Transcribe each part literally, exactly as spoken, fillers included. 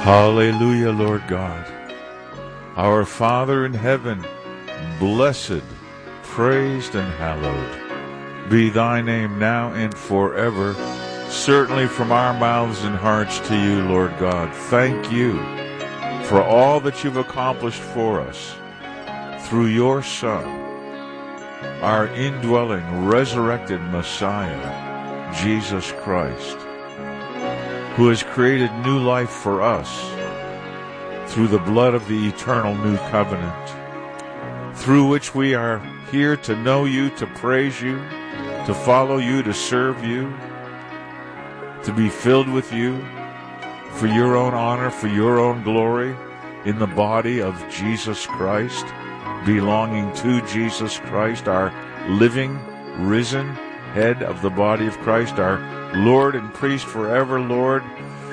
Hallelujah, Lord God. Our Father in heaven, blessed, praised, and hallowed be thy name now and forever, certainly from our mouths and hearts to you, Lord God. Thank you for all that you've accomplished for us through your Son, our indwelling, resurrected Messiah, Jesus Christ, who has created new life for us through the blood of the eternal new covenant, through which we are here to know you, to praise you, to follow you, to serve you, to be filled with you for your own honor, for your own glory, in the body of Jesus Christ, belonging to Jesus Christ, our living, risen head of the body of Christ, our Lord and priest forever. Lord,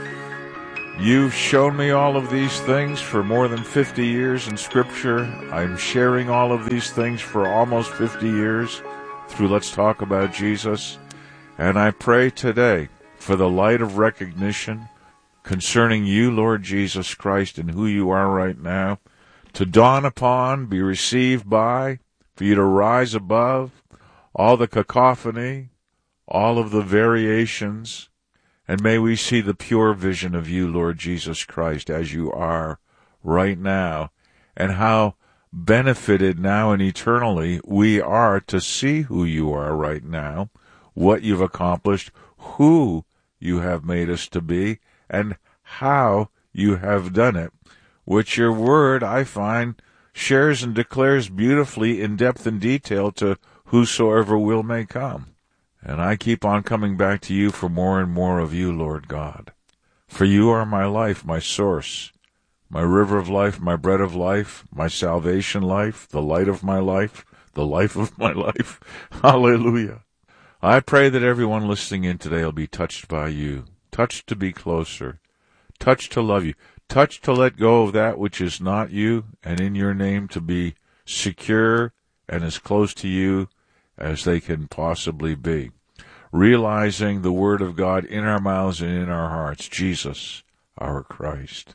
you've shown me all of these things for more than fifty years in Scripture. I'm sharing all of these things for almost fifty years through Let's Talk About Jesus. And I pray today for the light of recognition concerning you, Lord Jesus Christ, and who you are right now, to dawn upon, be received by, for you to rise above all the cacophony, all of the variations, and may we see the pure vision of you, Lord Jesus Christ, as you are right now, and how benefited now and eternally we are to see who you are right now, what you've accomplished, who you have made us to be, and how you have done it, which your word, I find, shares and declares beautifully in depth and detail to whosoever will may come. And I keep on coming back to you for more and more of you, Lord God. For you are my life, my source, my river of life, my bread of life, my salvation life, the light of my life, the life of my life. Hallelujah. I pray that everyone listening in today will be touched by you, touched to be closer, touched to love you, touched to let go of that which is not you, and in your name to be secure and as close to you as they can possibly be, realizing the word of God in our mouths and in our hearts, Jesus, our Christ.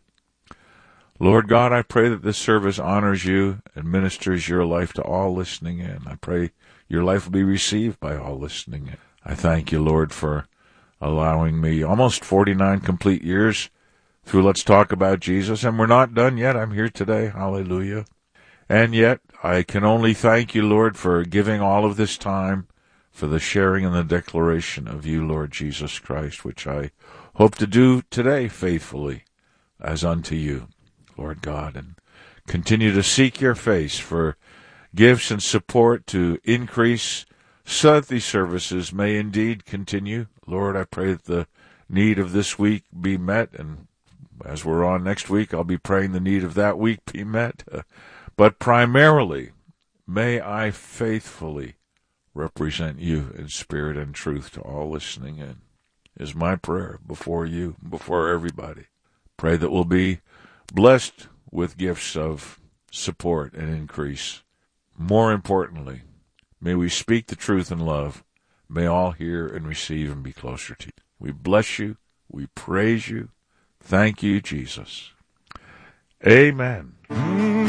Lord God, I pray that this service honors you and ministers your life to all listening in. I pray your life will be received by all listening in. I thank you, Lord, for allowing me almost forty-nine complete years through Let's Talk About Jesus, and we're not done yet. I'm here today. Hallelujah. And yet, I can only thank you, Lord, for giving all of this time for the sharing and the declaration of you, Lord Jesus Christ, which I hope to do today faithfully as unto you, Lord God, and continue to seek your face for gifts and support to increase so that these services may indeed continue. Lord, I pray that the need of this week be met, and as we're on next week, I'll be praying the need of that week be met. Uh, But primarily, may I faithfully represent you in spirit and truth to all listening in, is my prayer before you, before everybody. Pray that we'll be blessed with gifts of support and increase. More importantly, may we speak the truth in love. May all hear and receive and be closer to you. We bless you. We praise you. Thank you, Jesus. Amen.